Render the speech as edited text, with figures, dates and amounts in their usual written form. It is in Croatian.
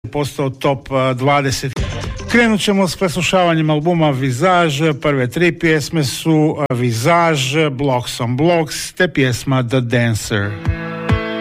postao top 20. Krenut ćemo s preslušavanjem albuma Visage. Prve tri pjesme su Visage, Blocks on Blocks te pjesma The Dancer.